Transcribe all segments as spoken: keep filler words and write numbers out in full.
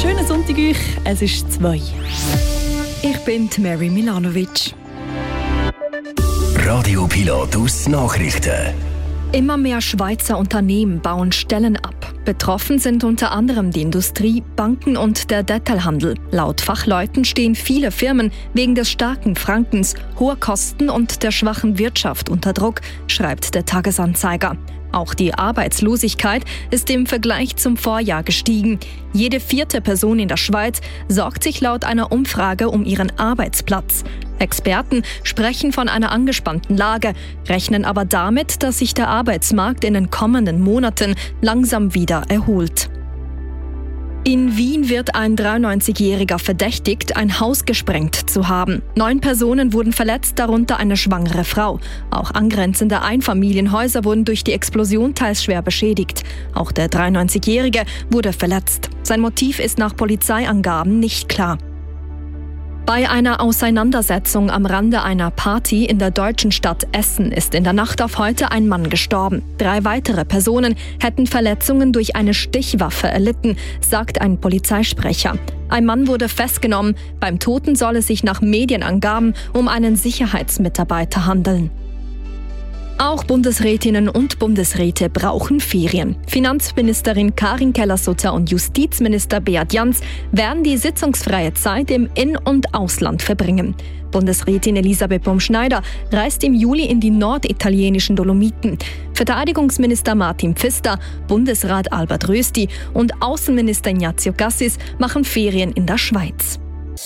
schönen Sonntag euch. Es ist zwei. Ich bin Mary Milanovic. Radio Pilatus Nachrichten. Immer mehr Schweizer Unternehmen bauen Stellen ab. Betroffen sind unter anderem die Industrie, Banken und der Detailhandel. Laut Fachleuten stehen viele Firmen wegen des starken Frankens, hoher Kosten und der schwachen Wirtschaft unter Druck, schreibt der Tagesanzeiger. Auch die Arbeitslosigkeit ist im Vergleich zum Vorjahr gestiegen. Jede vierte Person in der Schweiz sorgt sich laut einer Umfrage um ihren Arbeitsplatz. Experten sprechen von einer angespannten Lage, rechnen aber damit, dass sich der Arbeitsmarkt in den kommenden Monaten langsam wieder erholt. In Wien wird ein dreiundneunzigjähriger verdächtigt, ein Haus gesprengt zu haben. Neun Personen wurden verletzt, darunter eine schwangere Frau. Auch angrenzende Einfamilienhäuser wurden durch die Explosion teils schwer beschädigt. Auch der dreiundneunzigjährige wurde verletzt. Sein Motiv ist nach Polizeiangaben nicht klar. Bei einer Auseinandersetzung am Rande einer Party in der deutschen Stadt Essen ist in der Nacht auf heute ein Mann gestorben. Drei weitere Personen hätten Verletzungen durch eine Stichwaffe erlitten, sagt ein Polizeisprecher. Ein Mann wurde festgenommen. Beim Toten soll es sich nach Medienangaben um einen Sicherheitsmitarbeiter handeln. Auch Bundesrätinnen und Bundesräte brauchen Ferien. Finanzministerin Karin Keller-Sutter und Justizminister Beat Jans werden die sitzungsfreie Zeit im In- und Ausland verbringen. Bundesrätin Elisabeth Baumschneider reist im Juli in die norditalienischen Dolomiten. Verteidigungsminister Martin Pfister, Bundesrat Albert Rösti und Außenminister Ignazio Cassis machen Ferien in der Schweiz.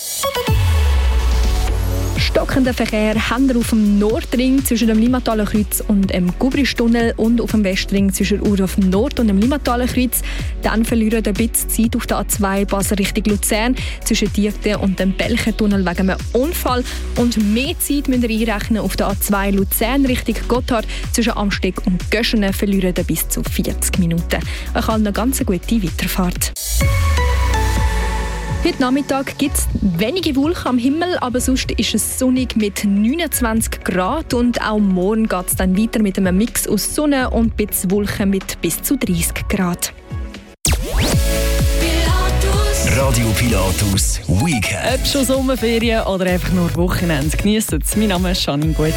Stockender Verkehr haben wir auf dem Nordring zwischen dem Limmataler Kreuz und dem Gubristunnel und auf dem Westring zwischen Urdorf Nord und dem Limmataler Kreuz. Dann verlieren wir ein bisschen Zeit auf der A zwei Basel Richtung Luzern zwischen Diekten und dem Belchentunnel wegen einem Unfall. Und mehr Zeit müsst ihr einrechnen auf der A zwei Luzern Richtung Gotthard zwischen Amsteg und Göschenen verlieren wir bis zu vierzig Minuten. Euch allen eine ganz gute Weiterfahrt. Heute Nachmittag gibt es wenige Wolken am Himmel, aber sonst ist es sonnig mit neunundzwanzig Grad und auch morgen geht es dann weiter mit einem Mix aus Sonne und ein bisschen Wolken mit bis zu dreißig Grad. Radio Pilatus Weekend. Ob schon Sommerferien oder einfach nur Wochenende, genießt es. Mein Name ist Janine Gut.